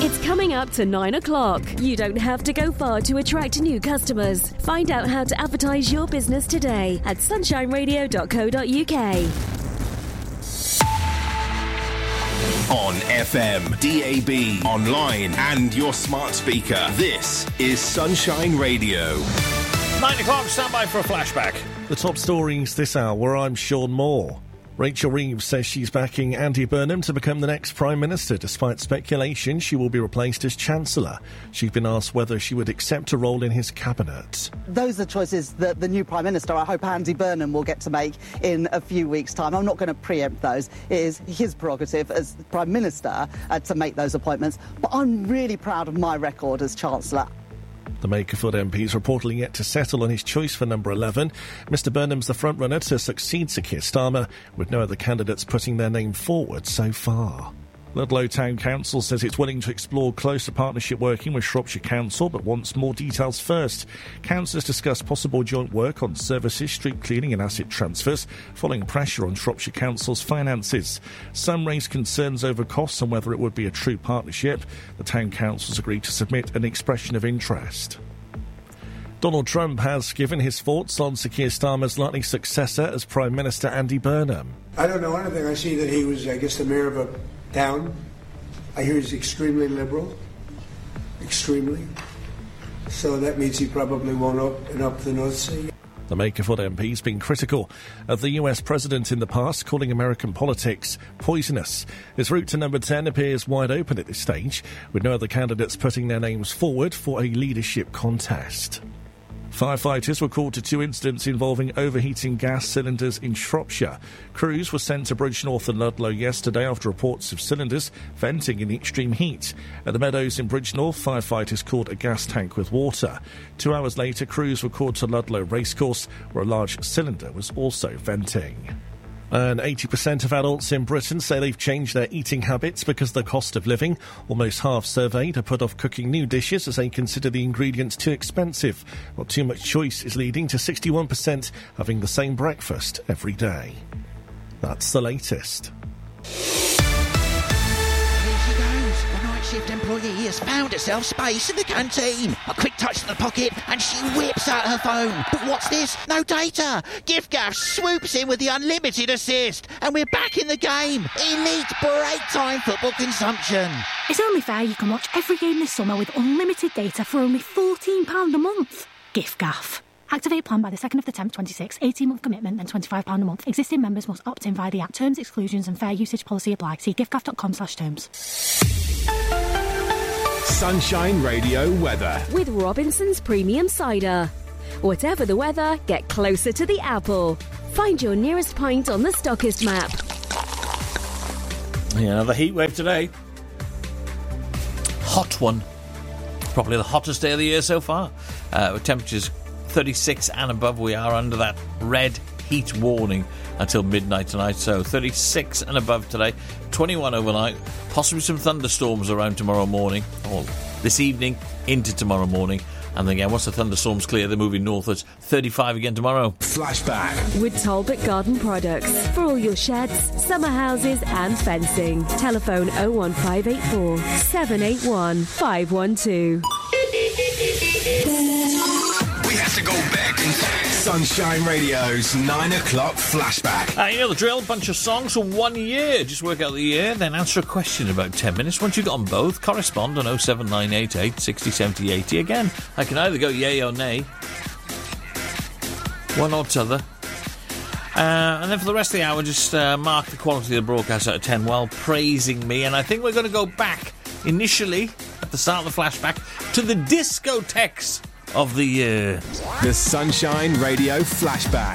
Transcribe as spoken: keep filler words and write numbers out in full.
It's coming up to nine o'clock. You don't have to go far to attract new customers. Find out how to advertise your business today at sunshine radio dot co dot uk. On F M, D A B, online and your smart speaker. This is Sunshine Radio. Nine o'clock, stand by for a flashback. The top stories this hour, I'm Sean Moore. Rachel Reeves says she's backing Andy Burnham to become the next Prime Minister, despite speculation she will be replaced as Chancellor. She's been asked whether she would accept a role in his cabinet. Those are choices that the new Prime Minister, I hope Andy Burnham, will get to make in a few weeks' time. I'm not going to preempt those. It is his prerogative as Prime Minister uh, to make those appointments. But I'm really proud of my record as Chancellor. The Makerfield M P is reportedly yet to settle on his choice for number eleven. Mister Burnham's the front-runner to succeed Sir Keir Starmer, with no other candidates putting their name forward so far. Ludlow Town Council says it's willing to explore closer partnership working with Shropshire Council, but wants more details first. Councillors discuss possible joint work on services, street cleaning and asset transfers, following pressure on Shropshire Council's finances. Some raised concerns over costs and whether it would be a true partnership. The Town Council's agreed to submit an expression of interest. Donald Trump has given his thoughts on Sir Keir Starmer's likely successor as Prime Minister Andy Burnham. I don't know anything. I see that he was, I guess, the mayor of a town. I hear he's extremely liberal. Extremely. So that means he probably won't open up the North Sea. The Makerfield M P has been critical of the U S president in the past, calling American politics poisonous. His route to number ten appears wide open at this stage, with no other candidates putting their names forward for a leadership contest. Firefighters were called to two incidents involving overheating gas cylinders in Shropshire. Crews were sent to Bridgnorth and Ludlow yesterday after reports of cylinders venting in the extreme heat. At the Meadows in Bridgnorth, firefighters called a gas tank with water. Two hours later, crews were called to Ludlow Racecourse, where a large cylinder was also venting. And eighty percent of adults in Britain say they've changed their eating habits because of the cost of living. Almost half surveyed have put off cooking new dishes as they consider the ingredients too expensive. While too much choice is leading to sixty-one percent having the same breakfast every day. That's the latest. Shift employee has found herself space in the canteen. A quick touch to the pocket and she whips out her phone. But what's this? No data. GiftGaff swoops in with the unlimited assist and we're back in the game. Elite break time football consumption. It's only fair you can watch every game this summer with unlimited data for only fourteen pounds a month. GiftGaff. Activate plan by the second of the tenth twenty-six. eighteen-month commitment, then twenty-five pounds a month. Existing members must opt in via the app. Terms, exclusions and fair usage policy apply. See giftgaff dot com slash terms. Sunshine Radio weather. With Robinson's Premium Cider. Whatever the weather, get closer to the apple. Find your nearest pint on the Stockist map. Yeah, another heat wave today. Hot one. Probably the hottest day of the year so far. Uh, with temperatures thirty-six and above, we are under that red heat warning until midnight tonight. So thirty-six and above today, twenty-one overnight, possibly some thunderstorms around tomorrow morning, or this evening into tomorrow morning. And then again, once the thunderstorms clear, they're moving northwards. thirty-five again tomorrow. Flashback. With Talbot Garden Products. For all your sheds, summer houses and fencing. Telephone oh one five eight four, seven eight one, five one two. We have to go back in time. Sunshine Radio's nine o'clock flashback. Uh, you know the drill, bunch of songs for one year. Just work out the year, then answer a question in about ten minutes. Once you've got them both, correspond on oh seven nine eight eight, six oh, seven oh, eighty. Again, I can either go yay or nay. One or t'other. Uh, and then for the rest of the hour, just uh, mark the quality of the broadcast out of ten while praising me. And I think we're going to go back, initially, at the start of the flashback, to the discotheques of the year. The Sunshine Radio flashback.